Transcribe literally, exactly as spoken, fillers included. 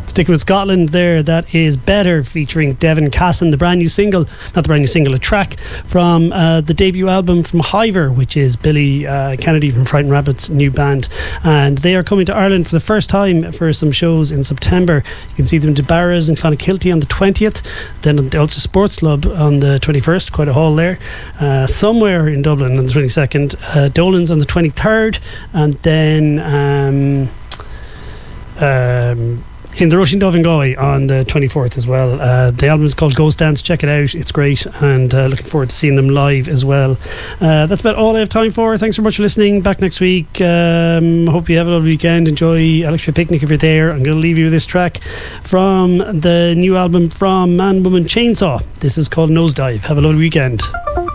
Sticking with Scotland there, that is Better featuring Devin Casson, the brand new single, not the brand new single, a track from uh, the debut album from Hiver, which is Billy uh, Kennedy from Frightened Rabbit's new band. And they are coming to Ireland for the first time for some shows in September. You can see them in DeBarras and Clonakilty on the twentieth, then at the Ulster Sports Club on the twenty-first, quite a haul there. Uh, somewhere in Dublin on the twenty-second, uh, Dolan's on the twenty-third, and then um, um, in the Rushing Dove and Goy on the twenty-fourth as well. Uh, the album is called Ghost Dance. Check it out, it's great, and uh, looking forward to seeing them live as well. Uh, that's about all I have time for. Thanks so much for listening. Back next week. um, Hope you have a lovely weekend. Enjoy Electric Picnic if you're there. I'm going to leave you with this track from the new album from Man Woman Chainsaw. This is called Nosedive. Have a lovely weekend.